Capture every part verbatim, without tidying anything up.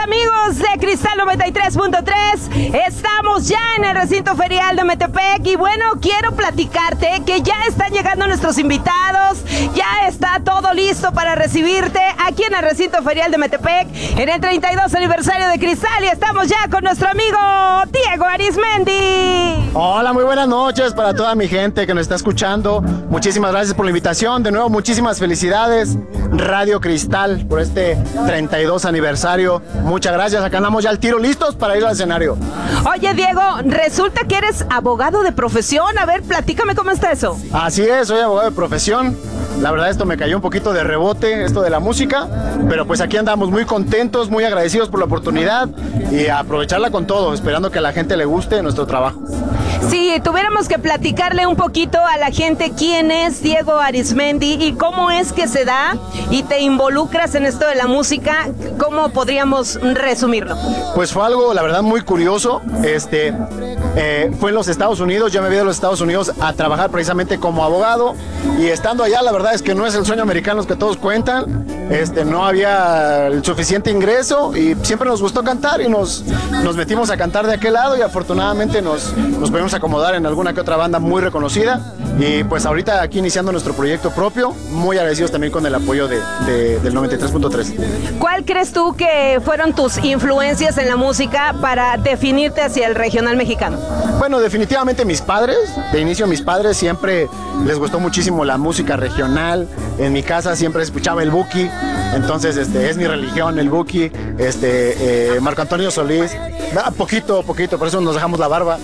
amigos de Cristal noventa y tres punto tres, estamos ya en el recinto ferial de Metepec y bueno, quiero platicarte que ya están llegando nuestros invitados, ya está todo listo para recibirte aquí en el recinto ferial de Metepec en el treinta y dos aniversario de Cristal y estamos ya con nuestro amigo Diego Arismendi. Hola, muy buenas noches para toda mi gente que nos está escuchando. Muchísimas gracias por la invitación. De nuevo, muchísimas felicidades Radio Cristal por este treinta y dos aniversario. Muchas gracias. Acá andamos ya al tiro, listos para ir al escenario. Oye, Diego, resulta que eres abogado de profesión. A ver, platícame cómo está eso. Así es, soy abogado de profesión. La verdad, esto me cayó un poquito de rebote, esto de la música, pero pues aquí andamos muy contentos, muy agradecidos por la oportunidad y a aprovecharla con todo, esperando que a la gente le guste nuestro trabajo. Si tuviéramos que platicarle un poquito a la gente quién es Diego Arismendi y cómo es que se da y te involucras en esto de la música, ¿cómo podríamos resumirlo? Pues fue algo, la verdad, muy curioso. Este, eh, fue en los Estados Unidos, yo me vine a los Estados Unidos a trabajar precisamente como abogado y estando allá, la verdad es que no es el sueño americano que todos cuentan. Este, no había el suficiente ingreso y siempre nos gustó cantar y nos, nos metimos a cantar de aquel lado y afortunadamente nos, nos pudimos acomodar en alguna que otra banda muy reconocida y pues ahorita aquí iniciando nuestro proyecto propio, muy agradecidos también con el apoyo de, de, del noventa y tres punto tres. ¿Cuál crees tú que fueron tus influencias en la música para definirte hacia el regional mexicano? Bueno, definitivamente mis padres, de inicio mis padres siempre les gustó muchísimo la música regional, en mi casa siempre escuchaba el Buki, entonces este, es mi religión el Buki, este, eh, Marco Antonio Solís, ah, poquito, poquito, por eso nos dejamos la barba,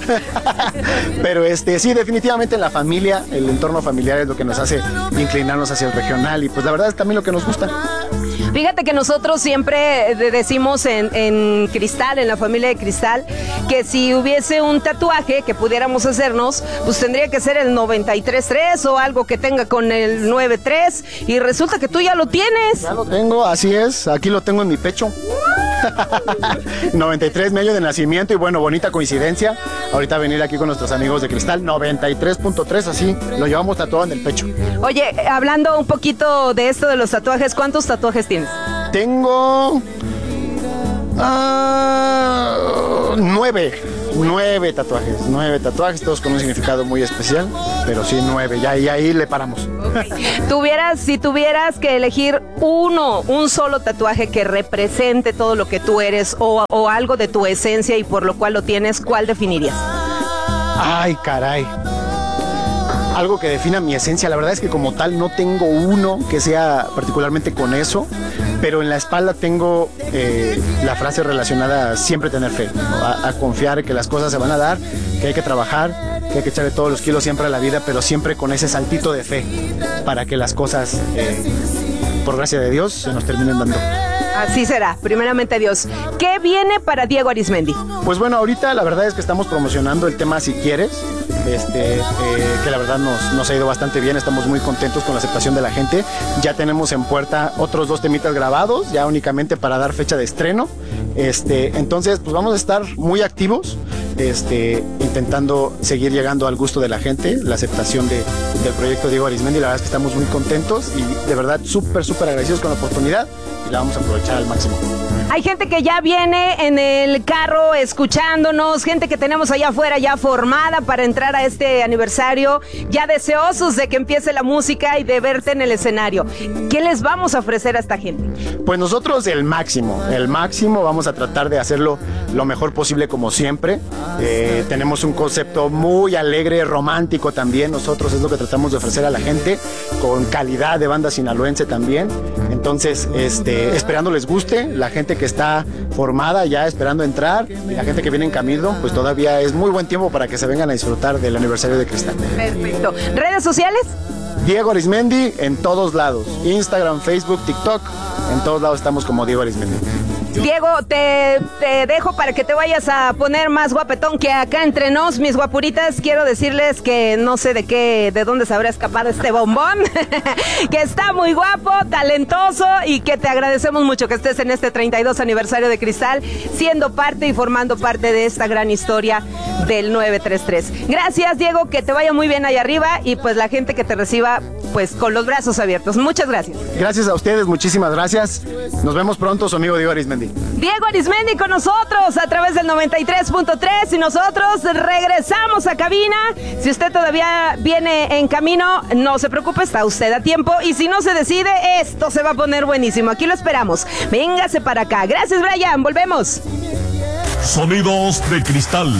pero este, sí, definitivamente la familia, el entorno familiar es lo que nos hace inclinarnos hacia el regional y pues la verdad es también lo que nos gusta. Fíjate que nosotros siempre decimos en, en Cristal, en la familia de Cristal, que si hubiese un tatuaje que pudiéramos hacernos, pues tendría que ser el noventa y tres tres o algo que tenga con el nueve tres y resulta que tú ya lo tienes. Ya lo tengo, así es, aquí lo tengo en mi pecho. noventa y tres, medio de nacimiento y bueno, bonita coincidencia. Ahorita venir aquí con nuestros amigos de Cristal, noventa y tres punto tres, así, lo llevamos tatuado en el pecho. Oye, hablando un poquito de esto de los tatuajes, ¿cuántos tatuajes tienes? Tengo... Uh, nueve. Nueve tatuajes, nueve tatuajes, todos con un significado muy especial, pero sí nueve, ya y ahí le paramos. Okay. Tuvieras, si tuvieras que elegir uno, un solo tatuaje que represente todo lo que tú eres o, o algo de tu esencia y por lo cual lo tienes, ¿cuál definirías? Ay, caray. Algo que defina mi esencia, la verdad es que como tal no tengo uno que sea particularmente con eso, pero en la espalda tengo eh, la frase relacionada a siempre tener fe, ¿no? a, a confiar que las cosas se van a dar, que hay que trabajar, que hay que echarle todos los kilos siempre a la vida, pero siempre con ese saltito de fe para que las cosas, eh, por gracia de Dios, se nos terminen dando. Así será, primeramente Dios. ¿Qué viene para Diego Arismendi? Pues bueno, ahorita la verdad es que estamos promocionando el tema Si Quieres, este, eh, que la verdad nos, nos ha ido bastante bien, estamos muy contentos con la aceptación de la gente. Ya tenemos en puerta otros dos temitas grabados, ya únicamente para dar fecha de estreno. Este, entonces, pues vamos a estar muy activos, este, intentando seguir llegando al gusto de la gente, la aceptación de, del proyecto Diego Arismendi. La verdad es que estamos muy contentos y de verdad súper, súper agradecidos con la oportunidad y la vamos a aprovechar al máximo. Hay gente que ya viene en el carro escuchándonos, gente que tenemos allá afuera ya formada para entrar a este aniversario, ya deseosos de que empiece la música y de verte en el escenario. ¿Qué les vamos a ofrecer a esta gente? Pues nosotros el máximo, el máximo, vamos a tratar de hacerlo lo mejor posible como siempre. Eh, tenemos un concepto muy alegre, romántico también, nosotros es lo que tratamos de ofrecer a la gente, con calidad de banda sinaloense también. Entonces, este, esperando les guste, la gente que está formada ya esperando entrar y la gente que viene en camino, pues todavía es muy buen tiempo para que se vengan a disfrutar del aniversario de Cristal. Perfecto. ¿Redes sociales? Diego Arismendi en todos lados, Instagram, Facebook, TikTok, en todos lados estamos como Diego Arismendi. Diego, te, te dejo para que te vayas a poner más guapetón que acá entre nos, mis guapuritas. Quiero decirles que no sé de qué, de dónde se habrá escapado este bombón, que está muy guapo, talentoso y que te agradecemos mucho que estés en este treinta y dos aniversario de Cristal, siendo parte y formando parte de esta gran historia del nueve tres tres. Gracias, Diego, que te vaya muy bien allá arriba y pues la gente que te reciba pues con los brazos abiertos. Muchas gracias. Gracias a ustedes, muchísimas gracias. Nos vemos pronto, su amigo Diego Arismendi. Diego Arismendi con nosotros a través del noventa y tres punto tres y nosotros regresamos a cabina. Si usted todavía viene en camino, no se preocupe, está usted a tiempo y si no se decide, esto se va a poner buenísimo. Aquí lo esperamos. Véngase para acá. Gracias, Brian. Volvemos. Sonidos de cristal.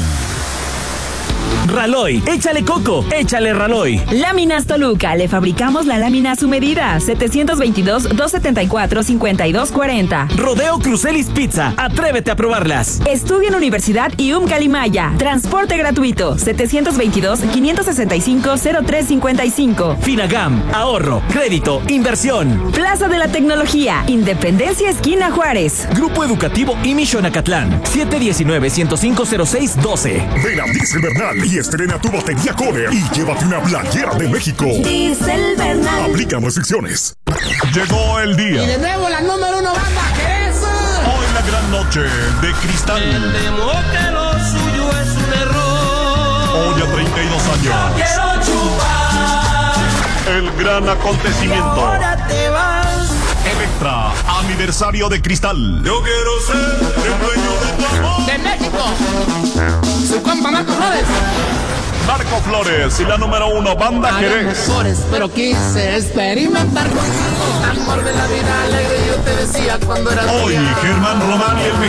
Raloy, échale coco, échale Raloy. Láminas Toluca, le fabricamos la lámina a su medida. setecientos veintidós, doscientos setenta y cuatro, cincuenta y dos cuarenta. Rodeo Crucelis Pizza, atrévete a probarlas. Estudia en Universidad I U M Calimaya. Transporte gratuito, setecientos veintidós, quinientos sesenta y cinco, cero tres cincuenta y cinco. Finagam, ahorro, crédito, inversión. Plaza de la Tecnología, Independencia Esquina Juárez. Grupo Educativo I M I Xonacatlán, siete uno nueve, uno cero cinco, cero seis uno dos. Ven a Diesel Bernal y estrena tu batería Kohler y llévate una playera de México. Diesel Bernal. Aplican restricciones. Llegó el día. Y de nuevo la número uno banda que es. Hoy la gran noche de cristal. Entendemos que lo suyo es un error. Hoy a treinta y dos años. Quiero chupar. El gran acontecimiento. Ahora te vas. Electra, aniversario de cristal. Yo quiero ser el dueño de tu amor. De México. Su compa Marco Flores. Marco Flores y la número uno, Banda Jerez. Mejores, pero quise experimentar contigo. Amor de la vida alegre, yo te decía cuando eras Hoy, mía. Germán Román y el